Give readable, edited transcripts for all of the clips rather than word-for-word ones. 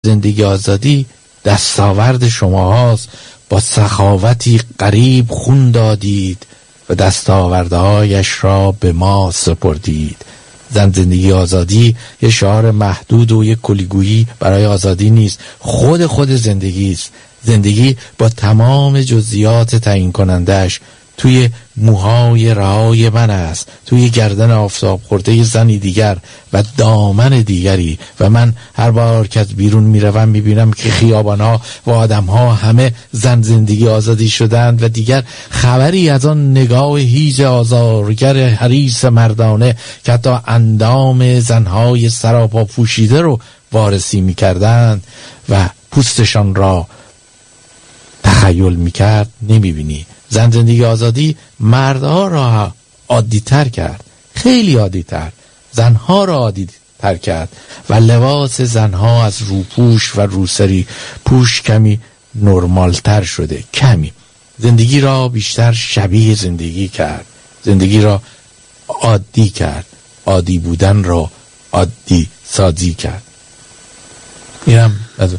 زندگی آزادی دستاورد شما هاست. با سخاوتی غریب خون دادید و دستاوردهایش را به ما سپردید. زندگی آزادی یه شعار محدود و یه کلیگویی برای آزادی نیست، خود زندگی است. زندگی با تمام جزئیات تعیین کنندش توی موهای رهای من است، توی گردن آفتاب خورده زنی دیگر و دامن دیگری. و من هر بار که از بیرون میروم میبینم که خیابانها و آدمها همه زندگی آزادی شدند و دیگر خبری از آن نگاه هیج آزارگر حریص مردانه که حتی اندام زنهای سراپا پوشیده رو وارسی میکردند و پوستشان را تخیل میکرد نمیبینی. زندگی آزادی مردها را عادی تر کرد، خیلی عادی تر. زنها را عادی تر کرد و لباس زنها از روپوش و روسری پوش کمی نرمال تر شده. کمی زندگی را بیشتر شبیه زندگی کرد، زندگی را عادی کرد، عادی بودن را عادی سازی کرد. اینم از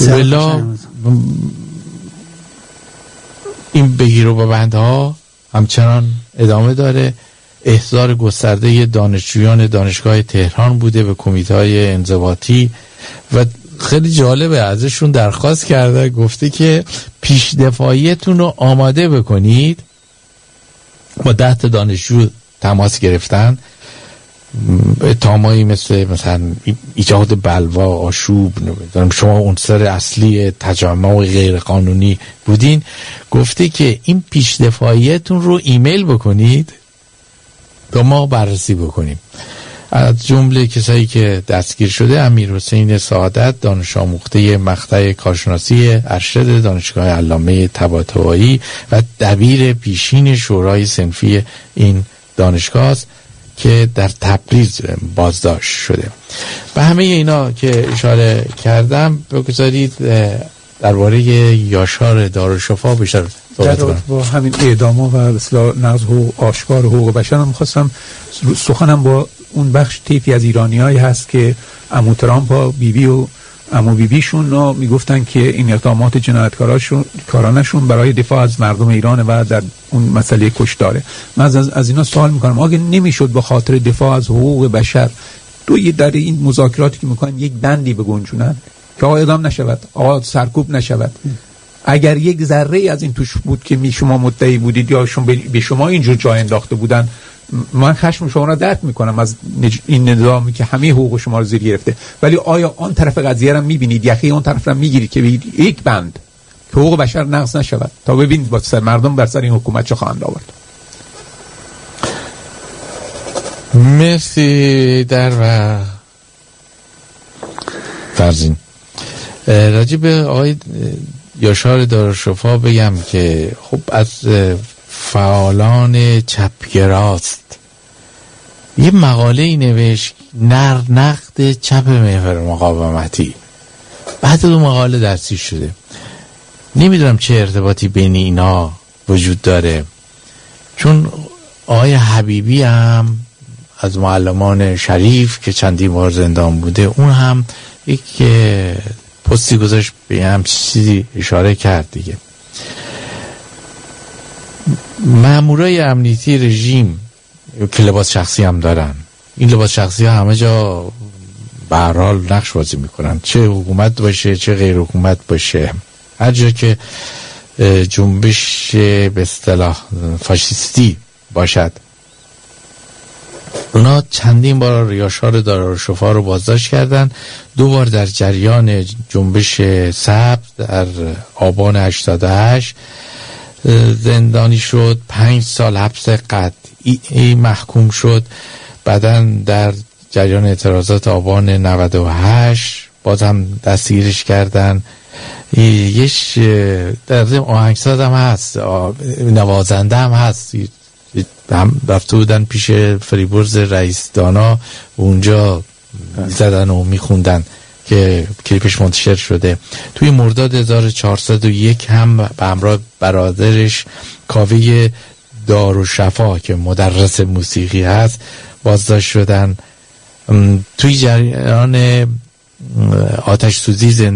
این بگیر و ببندها همچنان ادامه داره. احضار گسترده دانشجویان دانشگاه تهران بوده به کمیته‌های انضباطی و خیلی جالبه، ازشون درخواست کرده، گفته که پیش دفاعیتون رو آماده بکنید. با 10 دانشجو تماس گرفتن، اتهامایی مثلا ایجاد بلوا، آشوب، شما عنصر اصلی تجمع غیر قانونی بودین. گفته که این پیش دفاعیتون رو ایمیل بکنید تا ما بررسی بکنیم. از جمله کسایی که دستگیر شده امیرحسین سعادت، دانش آموخته مقطع کارشناسی ارشد دانشگاه علامه طباطبایی و دبیر پیشین شورای صنفی این دانشگاه است که در تبریز بازداشت شده. به همه اینا که اشاره کردم بگذارید درباره یاشار دارالشفا بیشتر صحبت کنم. با همین اعدام‌ها و اصلاح نقض حقوق آشکار حقوق بشر هم می‌خواستم سخنم با اون بخش طیفی از ایرانیایی هست که عمو ترامپ و بیبی و عمو بیبیشون رو میگفتن که این اقدامات جنایتکارانشون برای دفاع از مردم ایران و در اون مسئله کشتاره. من از اینا سوال میکنم آگه نمیشد به خاطر دفاع از حقوق بشر در این مذاکراتی که میکنن یک بندی بگنجونن که آقا اعدام نشود، آقا سرکوب نشود؟ اگر یک ذره از این توش بود که شما مدعی بودید یا به شما اینجور جا انداخته بودن، من خشم شما را درک میکنم از این نظامی که همه حقوق شما رو زیر گرفته، ولی آیا آن طرف قضیه را میبینید، یخی اون طرف را میگیرید که بگید یک بند که حقوق بشر نقض نشود تا ببینید با سر مردم بر سر این حکومت چه خواهند آورد؟ مرسی. در و فرزین راجع به آقای یاشار دارالشفا بگم که خب از فعالان چپگراست. یه مقاله ای نوشت، نقد چپ محور مقاومتی. بعد اون مقاله درسی شده. نمیدونم چه ارتباطی بین اینا وجود داره، چون آقای حبیبی هم از معلمان شریف که چندین بار زندان بوده، اون هم یک پستی گذاشت به هم چیزی اشاره کرد دیگه. مامورای امنیتی رژیم که لباس شخصی هم دارن، این لباس شخصی ها همه جا به هر حال نقش بازی میکنن، چه حکومت باشه چه غیر حکومت باشه. هر جا که جنبش به اصطلاح فاشیستی باشد، اونا چندین بار یاشار دارالشفا رو بازداشت کردن. 2 بار در جریان جنبش سبز در آبان 88 زندانی شد، 5 سال حبس قطعی محکوم شد. بعدن در جریان اعتراضات آبان 98 باز هم دستگیرش کردن. یش در آهنگساز هم هست، نوازنده هم هست، هم رفته بودن پیش فریبرز رئیس دانا، اونجا زدن و میخوندن که کلیپش منتشر شده. توی مرداد 1401 هم به همراه برادرش کاوه دارالشفا که مدرس موسیقی هست بازداشت شدن. توی جریان آتش سوزی